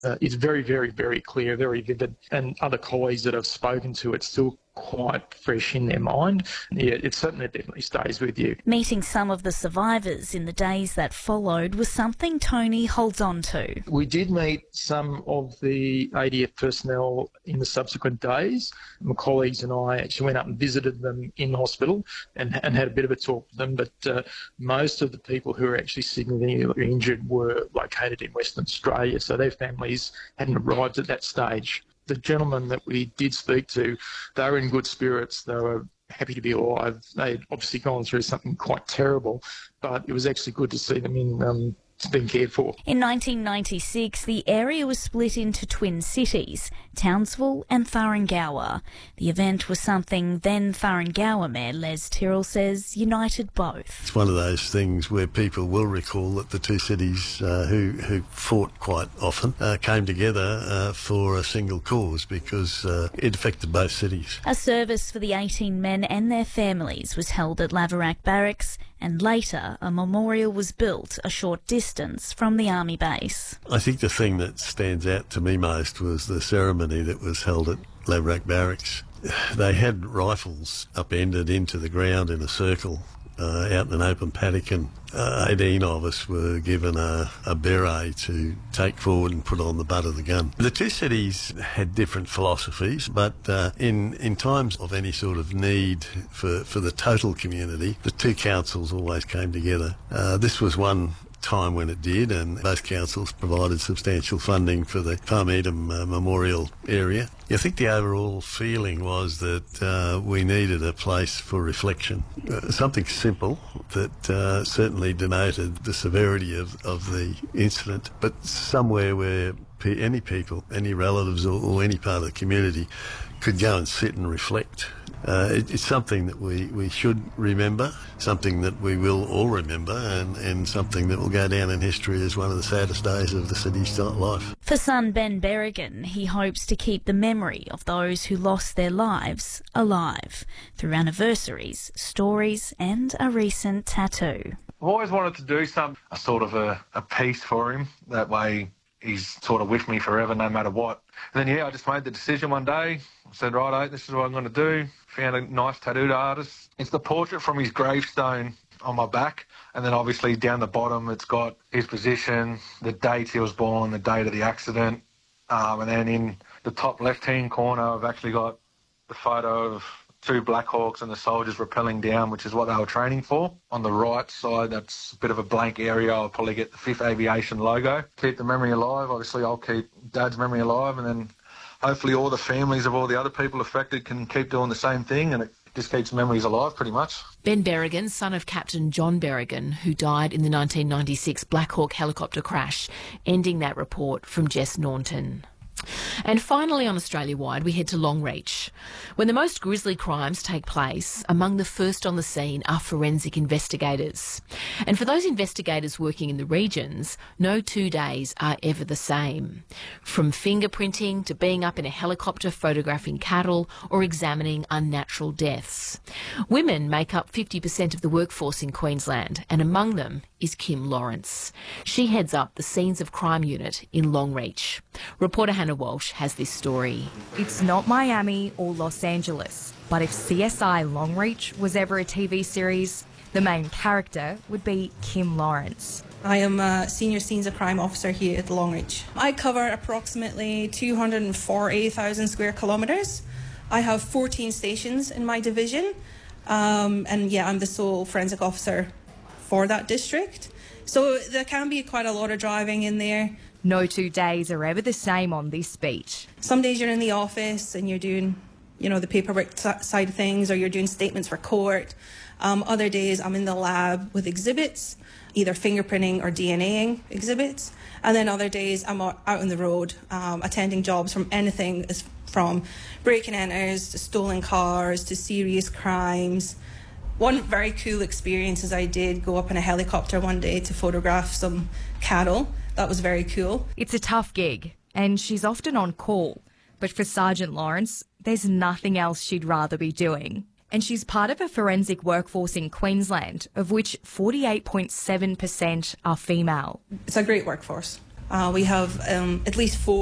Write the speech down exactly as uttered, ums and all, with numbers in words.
uh, is very, very, very clear, very vivid, and other colleagues that I've spoken to, it's still quite fresh in their mind. Yeah, it certainly definitely stays with you. Meeting some of the survivors in the days that followed was something Tony holds on to. We did meet some of the A D F personnel in the subsequent days. My colleagues and I actually went up and visited them in hospital and, and had a bit of a talk with them, but uh, most of the people who were actually significantly injured were located in Western Australia, so their families hadn't arrived at that stage. The gentlemen that we did speak to, they were in good spirits. They were happy to be alive. They'd obviously gone through something quite terrible, but it was actually good to see them in um, being cared for. In nineteen ninety-six, the area was split into twin cities, Townsville and Thuringowa. The event was something then Thuringowa Mayor Les Tyrrell says united both. It's one of those things where people will recall that the two cities uh, who, who fought quite often uh, came together uh, for a single cause because uh, it affected both cities. A service for the eighteen men and their families was held at Laverack Barracks, and later a memorial was built a short distance from the army base. I think the thing that stands out to me most was the ceremony that was held at Laverack Barracks. They had rifles upended into the ground in a circle uh, out in an open paddock, and uh, eighteen of us were given a, a beret to take forward and put on the butt of the gun. The two cities had different philosophies, but uh, in, in times of any sort of need for, for the total community, the two councils always came together. Uh, this was one time when it did, and both councils provided substantial funding for the Palm-Edam uh, Memorial area. I think the overall feeling was that uh, we needed a place for reflection, uh, something simple that uh, certainly denoted the severity of, of the incident, but somewhere where pe- any people, any relatives or, or any part of the community could go and sit and reflect. Uh, it, it's something that we, we should remember, something that we will all remember, and, and something that will go down in history as one of the saddest days of the city's life. For son Ben Berrigan, he hopes to keep the memory of those who lost their lives alive through anniversaries, stories and a recent tattoo. I've always wanted to do some a sort of a, a piece for him. That way he's sort of with me forever no matter what. And then, yeah, I just made the decision one day. I said, righto, this is what I'm going to do. Found a nice tattooed artist. It's the portrait from his gravestone on my back. And then obviously down the bottom it's got his position, the date he was born, the date of the accident. Um, and then in the top left-hand corner I've actually got the photo of two Black Hawks and the soldiers rappelling down, which is what they were training for. On the right side, that's a bit of a blank area. I'll probably get the fifth Aviation logo. Keep the memory alive. Obviously, I'll keep Dad's memory alive, and then hopefully all the families of all the other people affected can keep doing the same thing, and it just keeps memories alive pretty much. Ben Berrigan, son of Captain John Berrigan, who died in the nineteen ninety-six Black Hawk helicopter crash, ending that report from Jess Naunton. And finally on Australia-wide, we head to Longreach. When the most grisly crimes take place, among the first on the scene are forensic investigators. And for those investigators working in the regions, no two days are ever the same. From fingerprinting to being up in a helicopter photographing cattle or examining unnatural deaths. Women make up fifty percent of the workforce in Queensland, and among them is Kim Lawrence. She heads up the Scenes of Crime unit in Longreach. Reporter Hannah Walsh has this story. It's not Miami or Los Angeles, but if C S I Longreach was ever a T V series, the main character would be Kim Lawrence. I am a senior scenes of crime officer here at Longreach. I cover approximately two hundred forty thousand square kilometres. I have fourteen stations in my division, um, and yeah, I'm the sole forensic officer for that district. So there can be quite a lot of driving in there. No two days are ever the same on this beach. Some days you're in the office and you're doing, you know, the paperwork side of things, or you're doing statements for court. Um, other days I'm in the lab with exhibits, either fingerprinting or DNAing exhibits. And then other days I'm out on the road, um, attending jobs from anything as from break and enters to stolen cars to serious crimes. One very cool experience is I did go up in a helicopter one day to photograph some cattle. That was very cool. It's a tough gig, and she's often on call. But for Sergeant Lawrence, there's nothing else she'd rather be doing. And she's part of a forensic workforce in Queensland, of which forty-eight point seven percent are female. It's a great workforce. Uh, we have um, at least four